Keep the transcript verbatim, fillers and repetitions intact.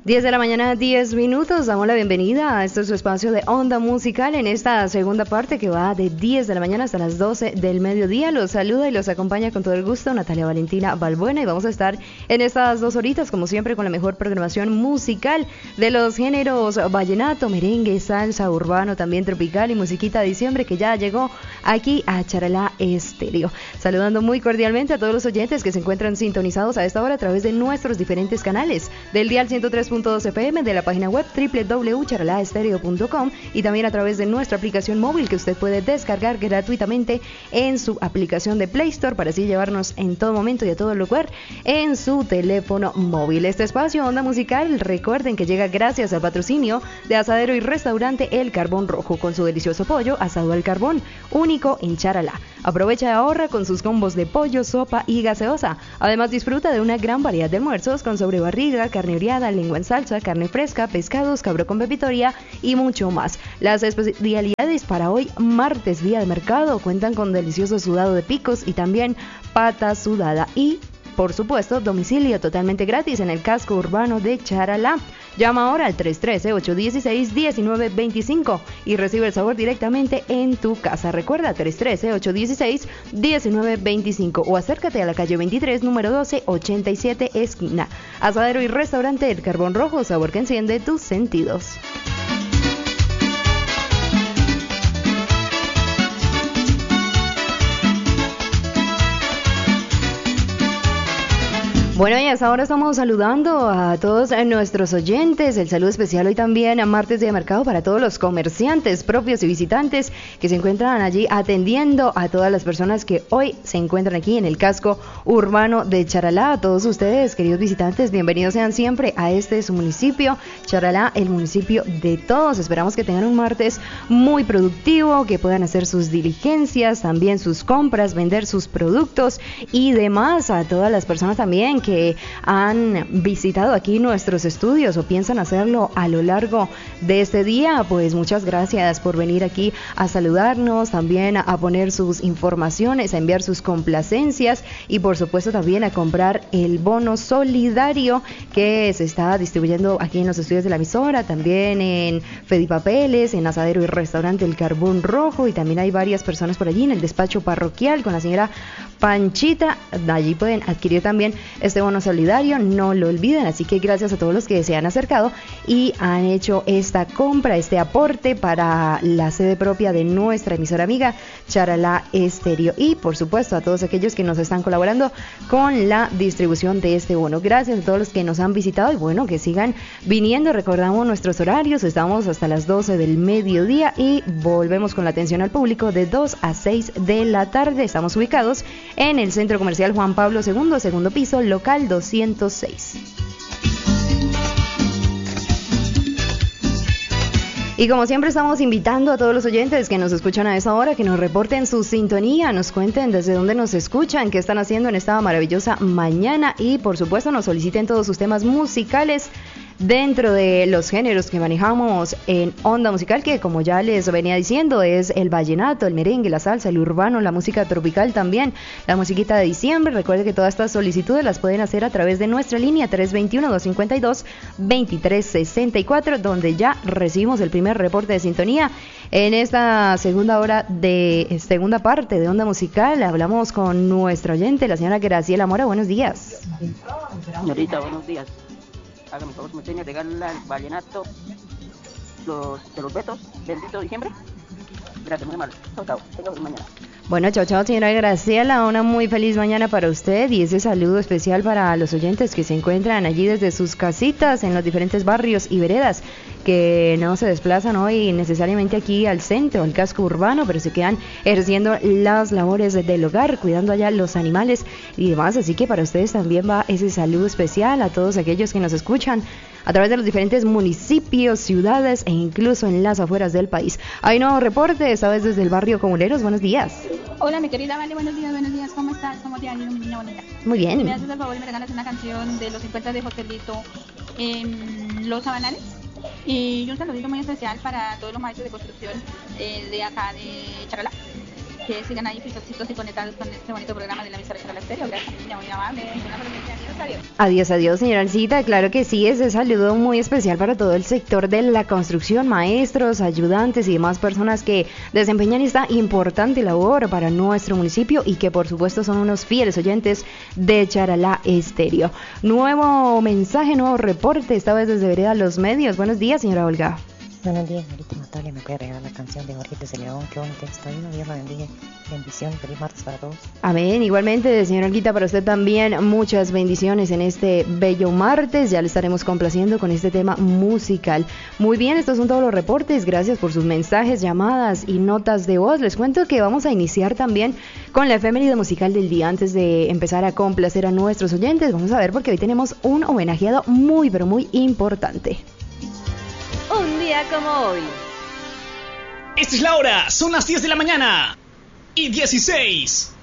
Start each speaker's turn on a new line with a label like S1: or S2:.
S1: diez de la mañana, diez minutos. Damos la bienvenida a este su espacio de Onda Musical en esta segunda parte que va de diez de la mañana hasta las doce del mediodía. Los saluda y los acompaña con todo el gusto Natalia Valentina Balbuena y vamos a estar en estas dos horitas, como siempre, con la mejor programación musical de los géneros vallenato, merengue, salsa, urbano, también tropical y musiquita de diciembre que ya llegó aquí a Charalá Estéreo. Saludando muy cordialmente a todos los oyentes que se encuentran sintonizados a esta hora a través de nuestros diferentes canales del dial ciento tres punto dos F M, de la página web doble u doble u doble u punto charalá estéreo punto com y también a través de nuestra aplicación móvil que usted puede descargar gratuitamente en su aplicación de Play Store para así llevarnos en todo momento y a todo lugar en su teléfono móvil. Este espacio Onda Musical, recuerden que llega gracias al patrocinio de Asadero y Restaurante El Carbón Rojo con su delicioso pollo asado al carbón, único en Charalá. Aprovecha y ahorra con sus combos de pollo, sopa y gaseosa. Además disfruta de una gran variedad de almuerzos con sobrebarriga, carne oreada, lengua en salsa, carne fresca, pescados, cabro con pepitoria y mucho más. Las especialidades para hoy, martes, día de mercado, cuentan con delicioso sudado de picos y también pata sudada y, por supuesto, domicilio totalmente gratis en el casco urbano de Charalá. Llama ahora al tres uno tres, ocho uno seis, uno nueve dos cinco y recibe el sabor directamente en tu casa. Recuerda, tres uno tres, ocho uno seis, uno nueve dos cinco o acércate a la calle veintitrés, número doce, ochenta y siete, esquina. Asadero y Restaurante El Carbón Rojo, sabor que enciende tus sentidos. Bueno, y hasta ahora estamos saludando a todos nuestros oyentes. El saludo especial hoy también a martes de mercado para todos los comerciantes propios y visitantes que se encuentran allí atendiendo a todas las personas que hoy se encuentran aquí en el casco urbano de Charalá. A todos ustedes, queridos visitantes, bienvenidos sean siempre a este su municipio, Charalá, el municipio de todos. Esperamos que tengan un martes muy productivo, que puedan hacer sus diligencias, también sus compras, vender sus productos y demás. A todas las personas también que han visitado aquí nuestros estudios o piensan hacerlo a lo largo de este día, pues muchas gracias por venir aquí a saludarnos, también a poner sus informaciones, a enviar sus complacencias y por supuesto también a comprar el bono solidario que se está distribuyendo aquí en los estudios de la emisora, también en Fedipapeles, en Asadero y Restaurante El Carbón Rojo y también hay varias personas por allí en el despacho parroquial con la señora Panchita. Allí pueden adquirir también este bono solidario, no lo olviden, así que gracias a todos los que se han acercado y han hecho esta compra, este aporte para la sede propia de nuestra emisora amiga Charalá Estéreo y por supuesto a todos aquellos que nos están colaborando con la distribución de este bono. Gracias a todos los que nos han visitado y bueno, que sigan viniendo. Recordamos nuestros horarios, estamos hasta las doce del mediodía y volvemos con la atención al público de dos a seis de la tarde. Estamos ubicados en el Centro Comercial Juan Pablo segundo, segundo piso, local doscientos seis. Y como siempre estamos invitando a todos los oyentes que nos escuchan a esa hora, que nos reporten su sintonía, nos cuenten desde dónde nos escuchan, qué están haciendo en esta maravillosa mañana y por supuesto nos soliciten todos sus temas musicales dentro de los géneros que manejamos en Onda Musical, que como ya les venía diciendo es el vallenato, el merengue, la salsa, el urbano, la música tropical también, la musiquita de diciembre. Recuerde que todas estas solicitudes las pueden hacer a través de nuestra línea tres dos uno, dos cinco dos, dos tres seis cuatro, donde ya recibimos el primer reporte de sintonía. En esta segunda hora de segunda parte de Onda Musical hablamos con nuestra oyente, la señora Graciela Mora. Buenos días.
S2: Señorita, buenos días. Hágame favor, me enseña de regala el vallenato los, de los Betos, bendito diciembre. Gracias, muy mal. Chao, chao. Tenga buena mañana.
S1: Bueno, chao, chao, señora Graciela. Una muy feliz mañana para usted y ese saludo especial para los oyentes que se encuentran allí desde sus casitas en los diferentes barrios y veredas que no se desplazan hoy necesariamente aquí al centro, al casco urbano, pero se quedan ejerciendo las labores del hogar, cuidando allá los animales y demás. Así que para ustedes también va ese saludo especial a todos aquellos que nos escuchan a través de los diferentes municipios, ciudades e incluso en las afueras del país. Hay nuevo reporte, esta vez desde el barrio Comuneros. Buenos días.
S3: Hola, mi querida Vale, buenos días, buenos días. ¿Cómo estás? ¿Cómo te ha ido, mi niña bonita?
S1: Muy bien.
S3: Si me haces el favor y me regalas una canción de los cincuenta de Joselito, eh, Los Sabanales. Y un saludito muy especial para todos los maestros de construcción eh, de acá de Charalá. que sigan ahí fijositos y conectados con este bonito programa de la emisora Canal Estéreo. Gracias, niña, muy amable. Una feliz aniversario.
S1: Adiós, adiós, señora Alcita. Claro que sí, ese saludo muy especial para todo el sector de la construcción, maestros, ayudantes y demás personas que desempeñan esta importante labor para nuestro municipio y que por supuesto son unos fieles oyentes de Charalá Estéreo. Nuevo mensaje, nuevo reporte, esta vez desde Vereda Los Medios. Buenos días, señora Olga.
S4: Buenos días, señorita Natalia. ¿Me puede regalar la canción de Jorge de León? Qué bonita está. Dios la bendiga. Bendición. Feliz martes para todos.
S1: Amén. Igualmente, señora Olguita, para usted también muchas bendiciones en este bello martes. Ya le estaremos complaciendo con este tema musical. Muy bien, estos son todos los reportes. Gracias por sus mensajes, llamadas y notas de voz. Les cuento que vamos a iniciar también con la efeméride musical del día. Antes de empezar a complacer a nuestros oyentes, vamos a ver porque hoy tenemos un homenajeado muy, pero muy importante.
S5: Un día como hoy.
S6: Esta es la hora, son las diez de la mañana y dieciséis.